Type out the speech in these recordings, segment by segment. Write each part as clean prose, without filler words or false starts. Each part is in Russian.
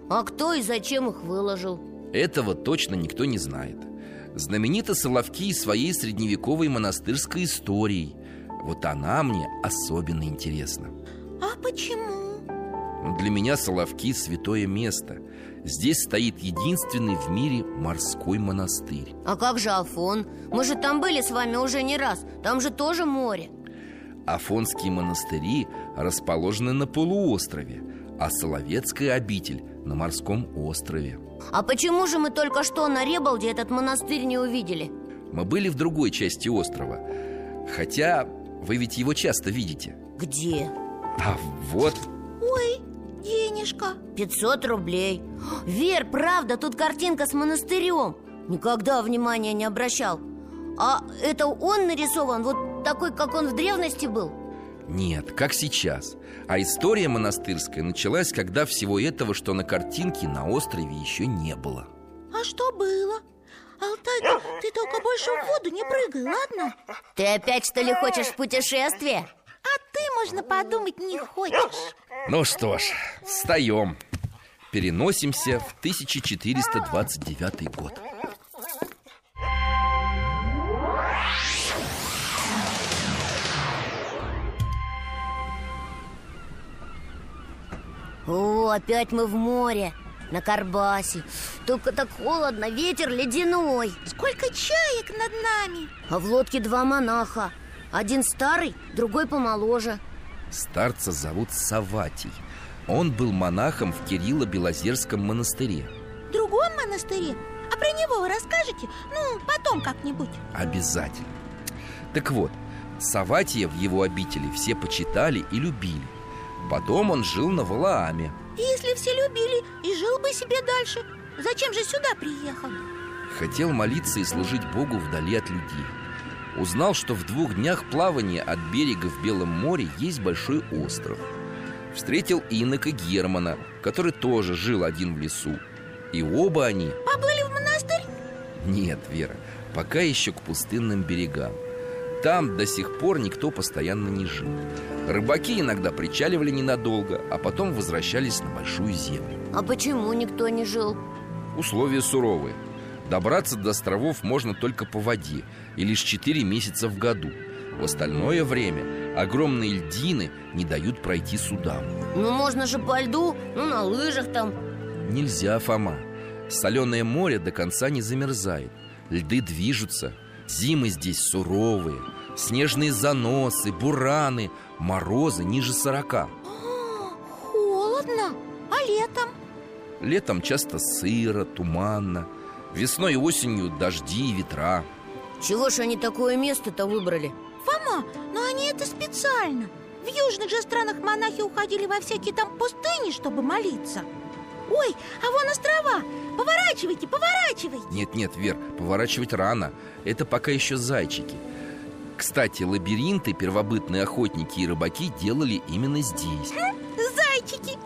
А кто и зачем их выложил? Этого точно никто не знает. Знамениты Соловки своей средневековой монастырской историей. Вот она мне особенно интересна. А почему? Для меня Соловки – святое место. Здесь стоит единственный в мире морской монастырь. А как же Афон? Мы же там были с вами уже не раз. Там же тоже море. Афонские монастыри расположены на полуострове, а Соловецкая обитель на морском острове. А почему же мы только что на Ребалде этот монастырь не увидели? Мы были в другой части острова. Хотя вы ведь его часто видите. Где? А вот. Ой, денежка. 500 рублей. Вер, правда, тут картинка с монастырем. Никогда внимания не обращал. А это он нарисован вот такой, как он в древности был? Нет, как сейчас. А история монастырская началась, когда всего этого, что на картинке, на острове еще не было. А что было? Алтай, ты только больше в воду не прыгай, ладно? Ты опять, что ли, хочешь в путешествие? А ты, можно подумать, не хочешь. Ну что ж, встаем. Переносимся в 1429 год. О, опять мы в море, на Карбасе. Только так холодно, ветер ледяной. Сколько чаек над нами. А в лодке 2 монаха. Один старый, другой помоложе. Старца зовут Саватий. Он был монахом в Кирилло-Белозерском монастыре. В другом монастыре? А про него вы расскажете? Ну, потом как-нибудь. Обязательно. Так вот, Саватия в его обители все почитали и любили. Потом он жил на Валааме. И если все любили и жил бы себе дальше, зачем же сюда приехал? Хотел молиться и служить Богу вдали от людей. Узнал, что в 2 днях плавания от берега в Белом море есть большой остров. Встретил инока Германа, который тоже жил один в лесу. И оба они... Поплыли в монастырь? Нет, Вера, пока еще к пустынным берегам. Там до сих пор никто постоянно не жил. Рыбаки иногда причаливали ненадолго, а потом возвращались на большую землю. А почему никто не жил? Условия суровые. Добраться до островов можно только по воде, и лишь 4 месяца в году. В остальное время огромные льдины не дают пройти судам. Ну, можно же по льду, ну, на лыжах там. Нельзя, Фома. Соленое море до конца не замерзает. Льды движутся. Зимы здесь суровые. Снежные заносы, бураны, морозы ниже 40. Холодно. А летом? Летом часто сыро, туманно. Весной и осенью дожди и ветра. Чего ж они такое место-то выбрали? Фома, но они это специально. В южных же странах монахи уходили во всякие там пустыни, чтобы молиться. Ой, а вон острова. Поворачивайте, поворачивайте. Нет, Вер, поворачивать рано. Это пока еще зайчики. Кстати, лабиринты первобытные охотники и рыбаки делали именно здесь. Зайчики.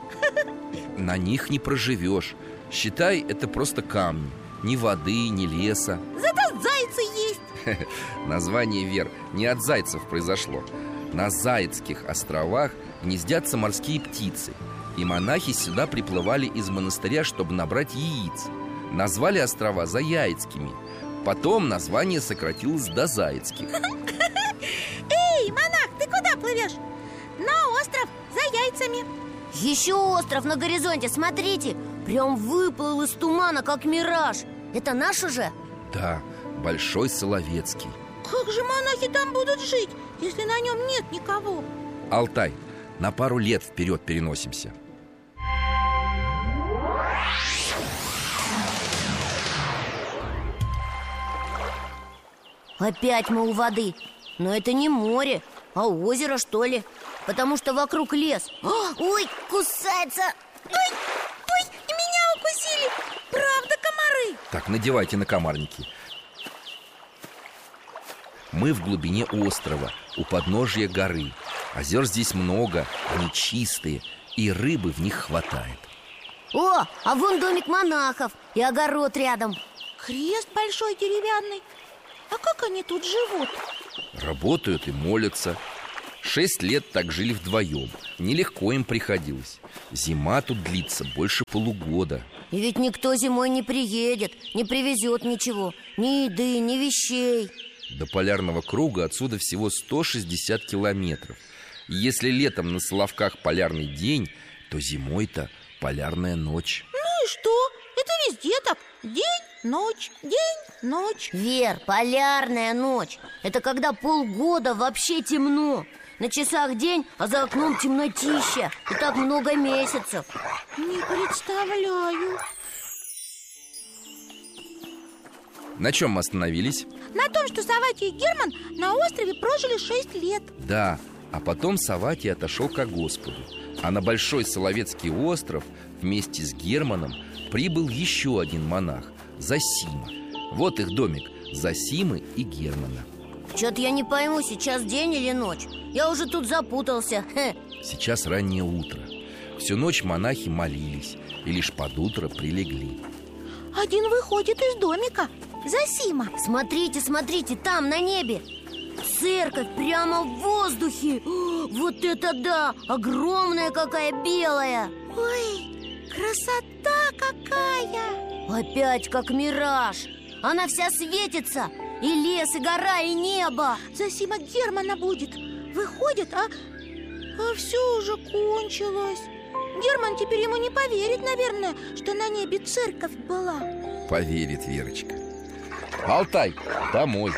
На них не проживешь. Считай, это просто камни. Ни воды, ни леса. Зато зайцы есть. Название, Вер, не от зайцев произошло. На Заицких островах гнездятся морские птицы. И монахи сюда приплывали из монастыря, чтобы набрать яиц. Назвали острова Заяицкими. Потом название сократилось до Заицких. Эй, монах, ты куда плывешь? На остров за яйцами. Еще остров на горизонте, смотрите. Прям выплыл из тумана, как мираж. Это наш уже? Да, Большой Соловецкий. Как же монахи там будут жить, если на нем нет никого? Алтай, на пару лет вперед переносимся. Опять мы у воды. Но это не море, а озеро, что ли. Потому что вокруг лес. Ой, кусается. Ой, меня укусили. Правда, комары? Так, надевайте накомарники. Мы в глубине острова, у подножия горы. Озер здесь много, они чистые, и рыбы в них хватает. О, а вон домик монахов и огород рядом. Крест большой деревянный. А как они тут живут? Работают и молятся. 6 лет так жили вдвоем. Нелегко им приходилось. Зима тут длится больше полугода. И ведь никто зимой не приедет, не привезет ничего. Ни еды, ни вещей. До полярного круга отсюда всего 160 километров. И если летом на Соловках полярный день, то зимой-то полярная ночь. Ну и что? Это везде так. День, ночь, день, ночь. Вер, полярная ночь. Это когда полгода вообще темно. На часах день, а за окном темнотища. И так много месяцев. Не представляю. На чем мы остановились? На том, что Саватий и Герман на острове прожили 6 лет. Да, а потом Саватий отошел ко Господу. А на Большой Соловецкий остров вместе с Германом прибыл еще один монах, Зосима. Вот их домик, Зосимы и Германа. Что-то я не пойму, сейчас день или ночь. Я уже тут запутался. Сейчас раннее утро. Всю ночь монахи молились и лишь под утро прилегли. Один выходит из домика. Зосима. Смотрите, смотрите, там на небе церковь прямо в воздухе. О, вот это да! Огромная какая, белая. Ой, красота какая! Опять как мираж. Она вся светится. И лес, и гора, и небо. Зосима Германа будет. Выходит, а все уже кончилось. Герман теперь ему не поверит, наверное, что на небе церковь была. Поверит Верочка. Алтай, домой.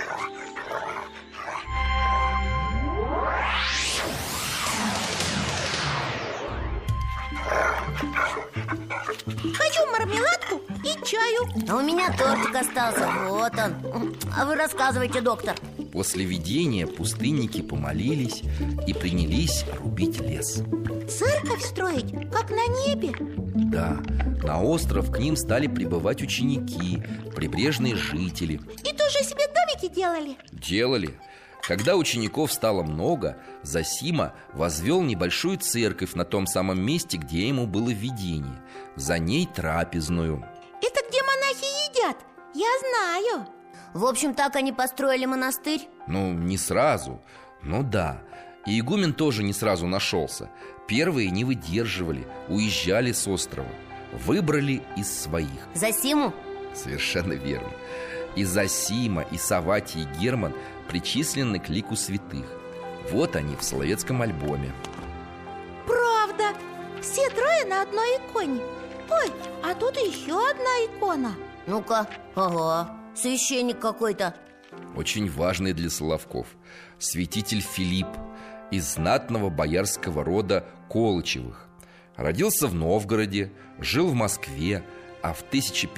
Хочу мармеладку и чаю. А у меня тортик остался, вот он. А вы рассказывайте, доктор. После видения пустынники помолились и принялись рубить лес. Церковь строить, как на небе? Да, на остров к ним стали прибывать ученики, прибрежные жители. И тоже себе домики делали? Делали. Когда учеников стало много, Зосима возвел небольшую церковь на том самом месте, где ему было видение. За ней трапезную. Это где монахи едят? Я знаю. В общем, так они построили монастырь? Ну, не сразу, но да. И игумен тоже не сразу нашелся. Первые не выдерживали, уезжали с острова. Выбрали из своих. Зосиму? Совершенно верно. И Зосима, и Саватий, и Герман причислены к лику святых. Вот они в Соловецком альбоме. Правда, все трое на одной иконе. Ой, а тут еще одна икона. Ну-ка, ага, священник какой-то. Очень важный для Соловков. Святитель Филипп из знатного боярского рода Колычевых. Родился в Новгороде, жил в Москве, а в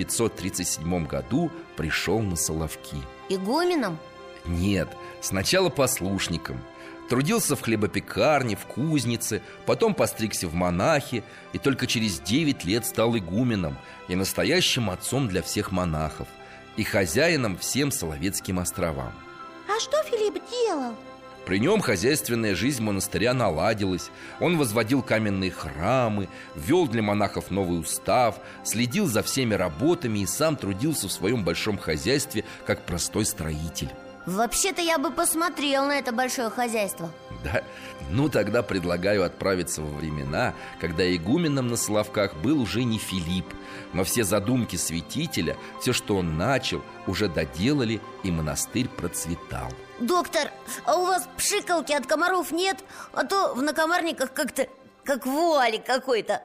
1537 году пришел на Соловки. Игуменом? Нет, сначала послушником. Трудился в хлебопекарне, в кузнице, потом постригся в монахи и только через 9 лет стал игуменом и настоящим отцом для всех монахов и хозяином всем Соловецким островам. А что Филипп делал? При нем хозяйственная жизнь монастыря наладилась. Он возводил каменные храмы, ввел для монахов новый устав, следил за всеми работами и сам трудился в своем большом хозяйстве как простой строитель. Вообще-то я бы посмотрел на это большое хозяйство. Да? Ну, тогда предлагаю отправиться во времена, когда игуменом на Соловках был уже не Филипп, но все задумки святителя, все, что он начал, уже доделали, и монастырь процветал. Доктор, а у вас пшикалки от комаров нет? А то в накомарниках как-то как вуалик какой-то.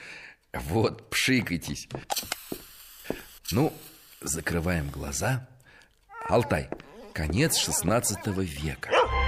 Вот, пшикайтесь. Ну, закрываем глаза. Алтай, конец 16 века.